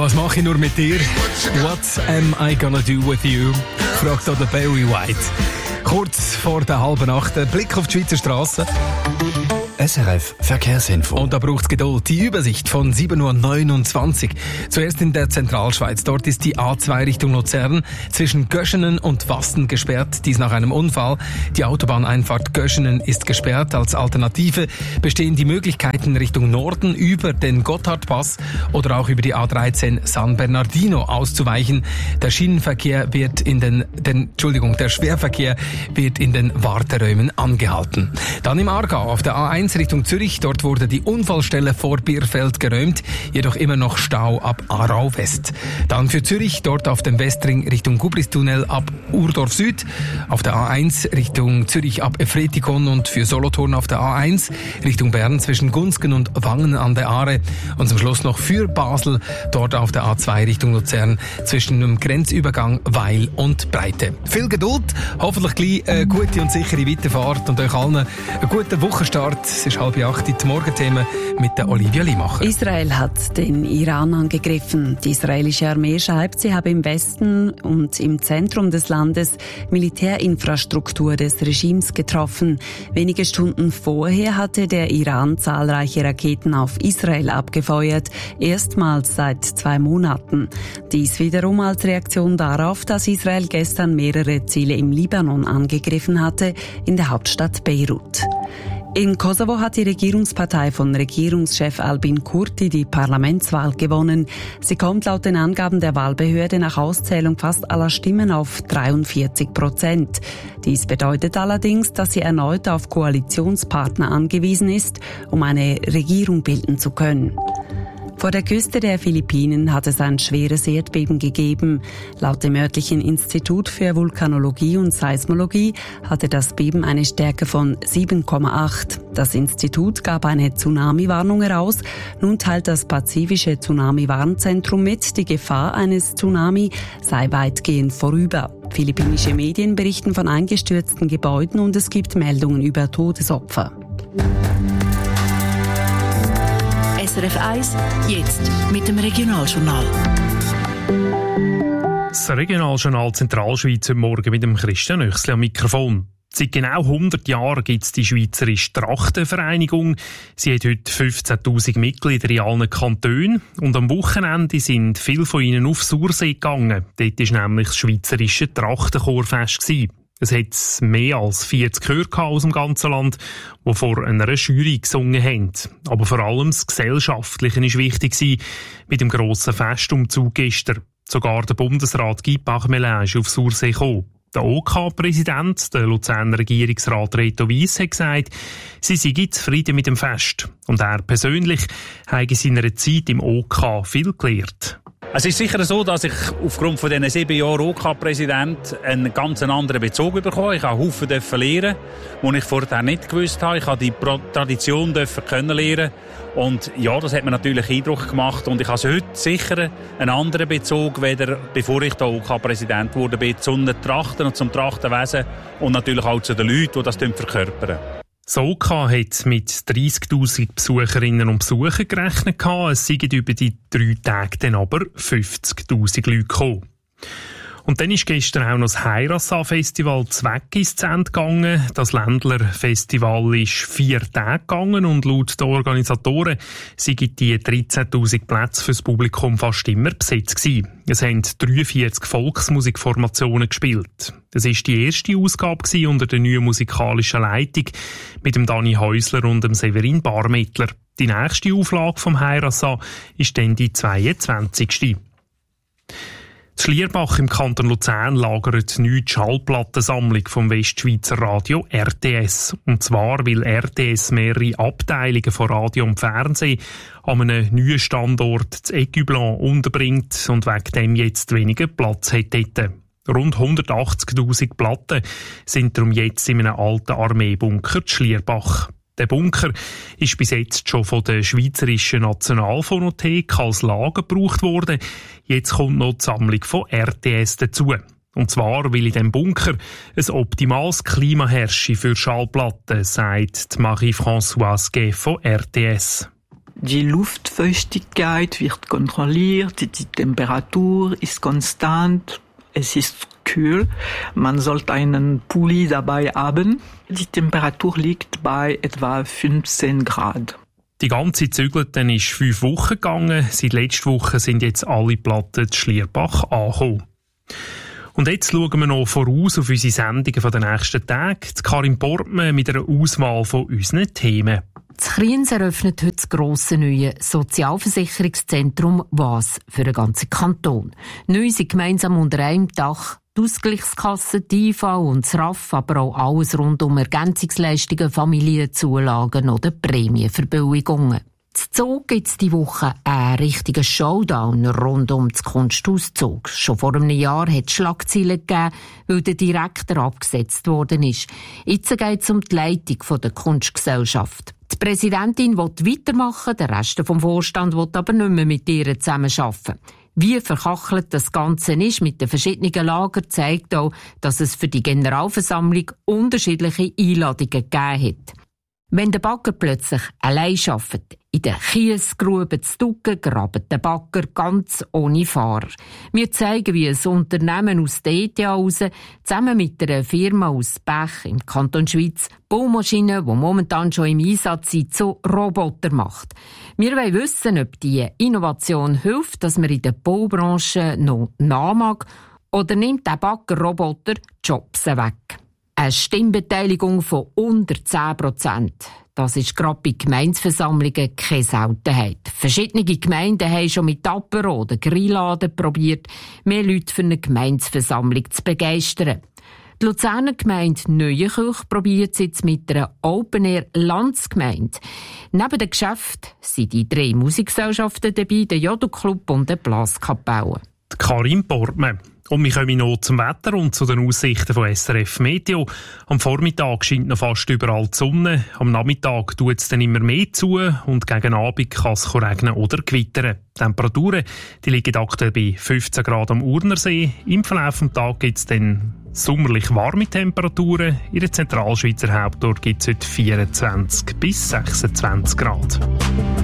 Was mache ich nur mit dir? What am I gonna do with you? Fragt auch der Barry White. Kurz vor der 7:30, ein Blick auf die Schweizer Strassen. SRF Verkehrsinfo. Und da braucht es Geduld. Die Übersicht von 7:29 Uhr. Zuerst in der Zentralschweiz. Dort ist die A2 Richtung Luzern zwischen Göschenen und Wasten gesperrt. Dies nach einem Unfall. Die Autobahneinfahrt Göschenen ist gesperrt. Als Alternative bestehen die Möglichkeiten Richtung Norden über den Gotthardpass oder auch über die A13 San Bernardino auszuweichen. Der Schienenverkehr wird der Schwerverkehr wird in den Warteräumen angehalten. Dann im Aargau auf der A1 Richtung Zürich. Dort wurde die Unfallstelle vor Bierfeld geräumt, jedoch immer noch Stau ab Aarau West. Dann für Zürich, dort auf dem Westring Richtung Gubristunnel ab Urdorf Süd. Auf der A1 Richtung Zürich ab Efretikon und für Solothurn auf der A1 Richtung Bern zwischen Gunzgen und Wangen an der Aare. Und zum Schluss noch für Basel, dort auf der A2 Richtung Luzern zwischen dem Grenzübergang Weil und Breite. Viel Geduld, hoffentlich gleich eine gute und sichere Weiterfahrt und euch allen einen guten Wochenstart. Es ist 7:30, die Morgenthemen mit der Olivia Limacher. Israel hat den Iran angegriffen. Die israelische Armee schreibt, sie habe im Westen und im Zentrum des Landes Militärinfrastruktur des Regimes getroffen. Wenige Stunden vorher hatte der Iran zahlreiche Raketen auf Israel abgefeuert, erstmals seit 2 Monaten. Dies wiederum als Reaktion darauf, dass Israel gestern mehrere Ziele im Libanon angegriffen hatte, in der Hauptstadt Beirut. In Kosovo hat die Regierungspartei von Regierungschef Albin Kurti die Parlamentswahl gewonnen. Sie kommt laut den Angaben der Wahlbehörde nach Auszählung fast aller Stimmen auf 43%. Dies bedeutet allerdings, dass sie erneut auf Koalitionspartner angewiesen ist, um eine Regierung bilden zu können. Vor der Küste der Philippinen hat es ein schweres Erdbeben gegeben. Laut dem örtlichen Institut für Vulkanologie und Seismologie hatte das Beben eine Stärke von 7,8. Das Institut gab eine Tsunami-Warnung heraus. Nun teilt das Pazifische Tsunami-Warnzentrum mit, die Gefahr eines Tsunami sei weitgehend vorüber. Philippinische Medien berichten von eingestürzten Gebäuden und es gibt Meldungen über Todesopfer. SRF 1, jetzt mit dem Regionaljournal. Das Regionaljournal Zentralschweiz heute Morgen mit dem Christian Oechsli am Mikrofon. Seit genau 100 Jahren gibt es die Schweizerische Trachtenvereinigung. Sie hat heute 15'000 Mitglieder in allen Kantonen. Und am Wochenende sind viele von ihnen auf Sursee gegangen. Dort war nämlich das Schweizerische Trachtenchorfest. Es hat mehr als 40 Chöre aus dem ganzen Land, die vor einer Jury gesungen haben. Aber vor allem das Gesellschaftliche war wichtig mit dem grossen Festumzug gestern. Sogar der Bundesrat Guy Parmelin ist auf Sursee gekommen. Der OK-Präsident, der Luzerner Regierungsrat Reto Wyss, hat gesagt, sie seien zufrieden mit dem Fest. Und er persönlich habe in seiner Zeit im OK viel gelernt. Es ist sicher so, dass ich aufgrund von diesen 7 Jahren OK-Präsident einen ganz anderen Bezug bekommen. Ich habe Haufen lernen, die ich vorher nicht gewusst habe. Ich habe die Tradition kennenlernen. Und ja, das hat mir natürlich Eindruck gemacht. Und ich habe heute sicher einen anderen Bezug, weder bevor ich da OK-Präsident wurde, zu den Trachten und zum Trachtenwesen und natürlich auch zu den Leuten, die das verkörpern. Das OK hat mit 30'000 Besucherinnen und Besuchern gerechnet. Es seien über die 3 Tage dann aber 50'000 Leute gekommen. Und dann ist gestern auch noch das Heirassa-Festival Zweck ins Ende gegangen. Das Ländler-Festival ist 4 Tage gegangen und laut den Organisatoren seien die 13'000 Plätze fürs Publikum fast immer besetzt gewesen. Es haben 43 Volksmusikformationen gespielt. Es war die erste Ausgabe unter der neuen musikalischen Leitung mit dem Dani Häusler und dem Severin Barmettler. Die nächste Auflage vom Heirassa ist dann die 22. In Schlierbach im Kanton Luzern lagert die Schallplattensammlung vom Westschweizer Radio RTS. Und zwar, weil RTS mehrere Abteilungen von Radio und Fernsehen an einem neuen Standort, das Ecublon, unterbringt und wegen dem jetzt weniger Platz hat dort. Rund 180'000 Platten sind darum jetzt in einem alten Armeebunker in Schlierbach. Der Bunker ist bis jetzt schon von der Schweizerischen Nationalphonothek als Lager gebraucht worden. Jetzt kommt noch die Sammlung von RTS dazu. Und zwar, weil in diesem Bunker ein optimales Klima herrsche für Schallplatten, sagt Marie-Françoise Gay von RTS. Die Luftfeuchtigkeit wird kontrolliert, die Temperatur ist konstant, es ist kühl. Man sollte einen Pulli dabei haben. Die Temperatur liegt bei etwa 15 Grad. Die ganze Zügelte ist 5 Wochen gegangen. Seit letzter Woche sind jetzt alle Platten zu Schlierbach angekommen. Und jetzt schauen wir noch voraus auf unsere Sendungen von den nächsten Tagen. Karin Portmann mit einer Auswahl von unseren Themen. Das Kriens eröffnet heute das grosse neue Sozialversicherungszentrum WAS für den ganzen Kanton. Neu sind gemeinsam unter einem Dach die Ausgleichskasse, die IV und das RAF, aber auch alles rund um Ergänzungsleistungen, Familienzulagen oder Prämienverbilligungen. In Zug gibt es diese Woche einen richtigen Showdown rund um das Kunsthaus Zug. Schon vor einem Jahr hat es Schlagzeilen gegeben, weil der Direktor abgesetzt worden ist. Jetzt geht es um die Leitung der Kunstgesellschaft. Die Präsidentin will weitermachen, der Rest vom Vorstand will aber nicht mehr mit ihr zusammenarbeiten. Wie verkachelt das Ganze ist mit den verschiedenen Lagern, zeigt auch, dass es für die Generalversammlung unterschiedliche Einladungen gegeben hat. Wenn der Bagger plötzlich allein arbeitet, in der Kiesgrube zu Ducken, graben der Bagger ganz ohne Fahrer. Wir zeigen, wie ein Unternehmen aus der ETH heraus zusammen mit einer Firma aus Bech im Kanton Schweiz Baumaschinen, die momentan schon im Einsatz sind, zu Roboter macht. Wir wollen wissen, ob diese Innovation hilft, dass man in der Baubranche noch nachmag, oder nimmt der Baggerroboter Jobs weg. Eine Stimmbeteiligung von unter 10%. Das ist gerade bei Gemeindeversammlungen keine Seltenheit. Verschiedene Gemeinden haben schon mit Apero oder Grilladen probiert, mehr Leute für eine Gemeindeversammlung zu begeistern. Die Luzerner Gemeinde Neuenkirch probiert es jetzt mit einer Open-Air-Landsgemeinde. Neben dem Geschäft sind die 3 Musikgesellschaften dabei, der Jodelclub und der Blaskapelle. Karin Portmann. Und wir kommen noch zum Wetter und zu den Aussichten von SRF Meteo. Am Vormittag scheint noch fast überall die Sonne. Am Nachmittag tut es dann immer mehr zu und gegen Abend kann es regnen oder gewittern. Die Temperaturen die liegen aktuell bei 15 Grad am Urnersee. Im Verlauf des Tages gibt es dann sommerlich warme Temperaturen. In der Zentralschweizer Hauptort gibt es heute 24 bis 26 Grad.